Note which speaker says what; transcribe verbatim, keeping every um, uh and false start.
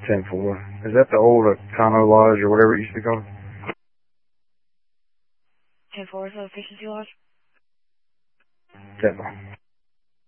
Speaker 1: ten four. Is that the old Econo Lodge or whatever it used to be called?
Speaker 2: ten four is the efficiency lodge?
Speaker 1: ten four.